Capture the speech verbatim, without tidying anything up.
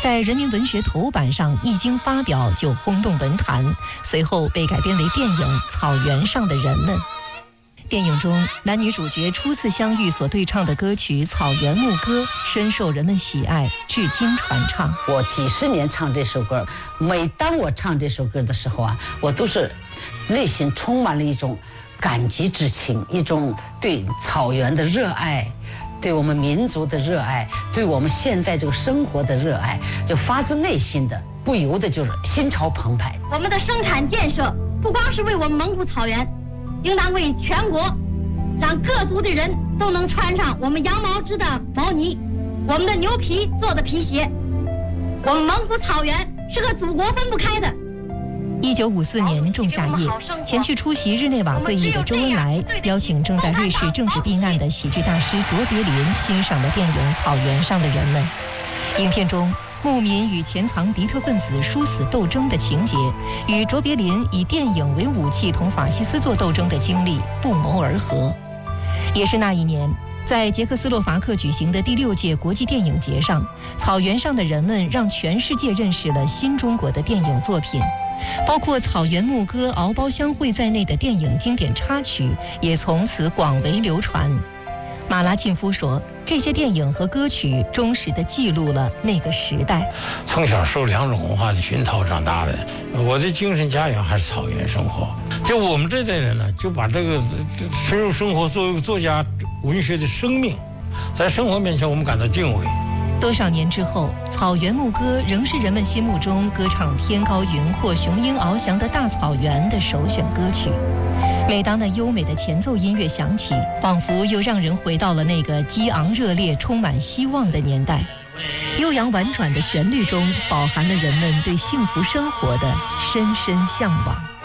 在人民文学头版上一经发表就轰动文坛，随后被改编为电影《草原上的人们》。电影中男女主角初次相遇所对唱的歌曲《草原牧歌》深受人们喜爱，至今传唱。 我几十年唱这首歌，每当我唱这首歌的时候啊，我都是内心充满了一种感激之情，一种对草原的热爱，对我们民族的热爱，对我们现在这个生活的热爱，就发自内心的，不由得就是心潮澎湃。 我们的生产建设不光是为我们蒙古草原，应当为全国，让各族的人都能穿上我们羊毛织的毛呢，我们的牛皮做的皮鞋。我们蒙古草原是和祖国分不开的。 一九五四年仲夏夜，前去出席日内瓦会议的周恩来邀请正在瑞士政治避难的喜剧大师卓别林欣赏了电影《草原上的人们》。影片中牧民与潜藏敌特分子殊死斗争的情节，与卓别林以电影为武器同法西斯作斗争的经历不谋而合。也是那一年，在捷克斯洛伐克举行的第六届国际电影节上，《草原上的人们》让全世界认识了新中国的电影作品，包括《草原牧歌》《敖包相会》在内的电影经典插曲也从此广为流传。马拉沁夫说，这些电影和歌曲忠实地记录了那个时代。 从小受两种文化的熏陶长大的，我的精神家园还是草原生活。就我们这代人呢，就把这个深入生活作为一个作家文学的生命，在生活面前我们感到敬畏。 多少年之后，《草原牧歌》仍是人们心目中歌唱天高云阔、雄鹰翱翔的大草原的首选歌曲。每当那优美的前奏音乐响起，仿佛又让人回到了那个激昂热烈、充满希望的年代。悠扬婉转的旋律中，饱含了人们对幸福生活的深深向往。